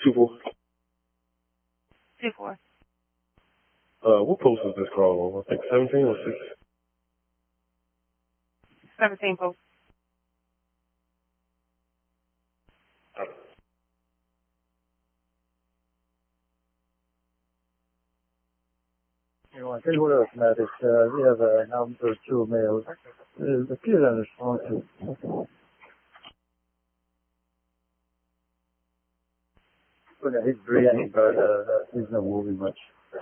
2-4. 2-4. What post is this call on? I think 17 or 6? 17 post. You know, I tell you what else, Matt, is, we have an album for 2 males. The kid on the song too. But he's brilliant, but he's not moving much.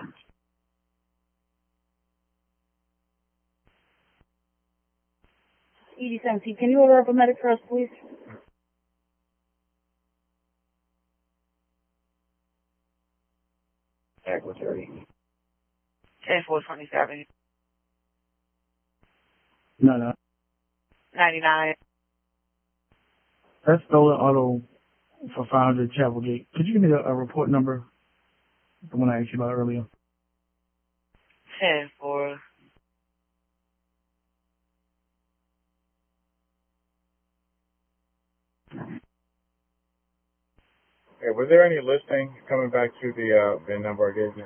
ED17, can you order up a medic for us, please? Aqua 30. 10-4-27. No. 99. That's stolen auto for 500 Chapelgate. Could you give me a report number? The one I asked you about earlier. 10-4. Hey, was there any listing coming back to the VIN number I gave you?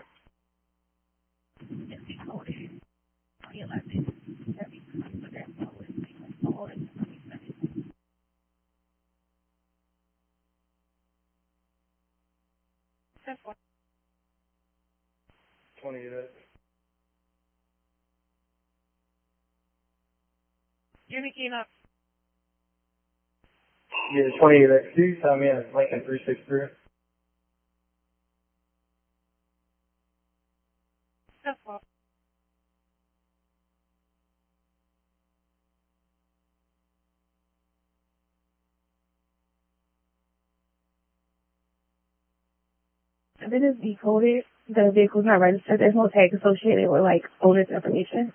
Give me key up. Yeah, 28X2, tell me it's Lincoln 363. That's all. If it is decoded, the vehicle's not registered, there's no tag associated with, like, owner's information.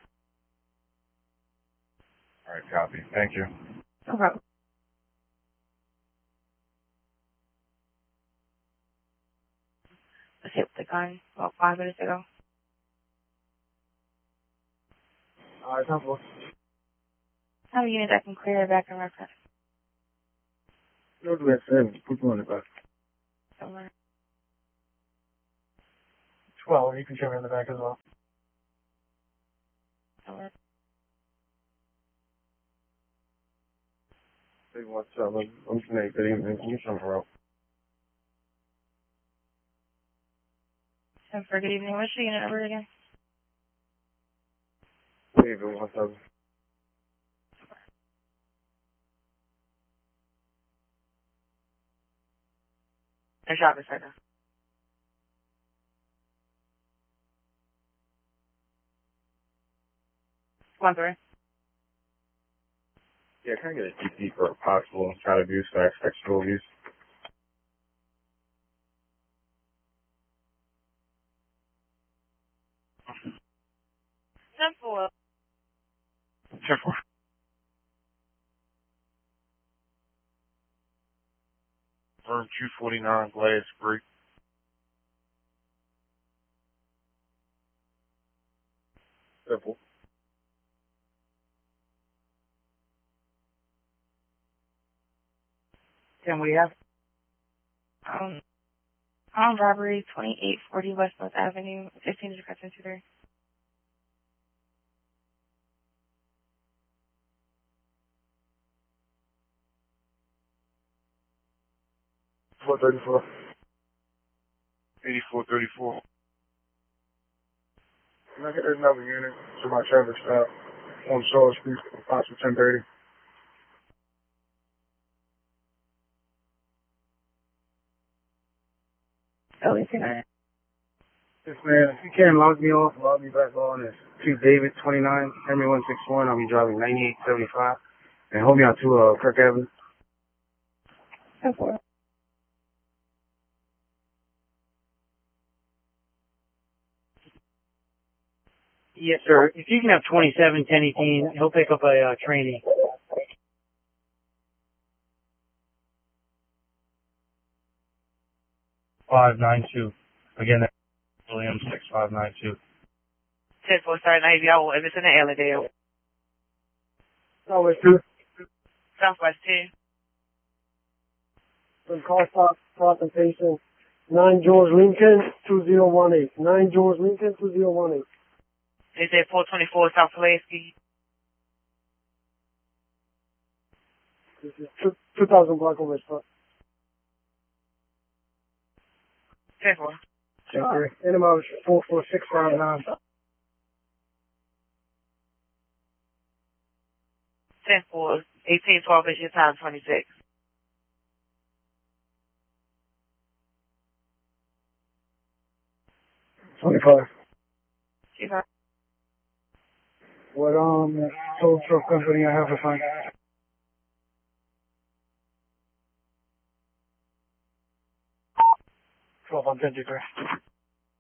All right, copy. Thank you. No problem. I hit the gun about 5 minutes ago. All right, time for. How many units I can clear back in reference? No, do that 7. Put 1 in the back. Somewhere. 12, you can show me in the back as well. Somewhere. Hey, what's up? I'm Snake. Good evening. Can you show me around? Good evening. What's your unit number again? Hey, what's up? A shopping center. One three. Yeah, can I get a GP for possible child abuse or sexual abuse? Simple. 10-4. Firm 249 Glass Creek. Simple. Then we have armed robbery, 2840 West North Avenue, 15 Jakarta Tutor. $434. 8434. Can I get another unit to my traffic stop on Shaw Street, possible 1030? Oh, it's in there. Yes, man. If you can log me off, log me back on. It's Chief David 29, Henry 161. I'll be driving 9875. And hold me out to Kirk Avenue. 10-4. Yes, sir. If you can have 27, 1018, he'll pick up a trainee. $592. Again, that's Williams 6592. 10-4, sorry, Navy. If it's in the Allendale. Southwest 2. Southwest 2. Some car stop, confrontation, 9 George Lincoln 2018. 9 George Lincoln 2018. They said 424 South Pulaski. This is 2000 block over spot. 10-4. 10-3. Animal 44659. 10-4. 1812 is your time, 26. $25. What tow truck company I have to find? $12 on 53.